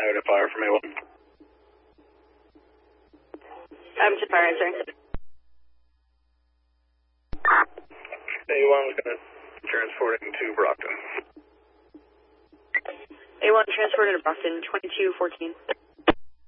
note of fire from A1. I'm to fire answering. A1 was going to transporting to Brockton. A1 transported to Brockton, 2214.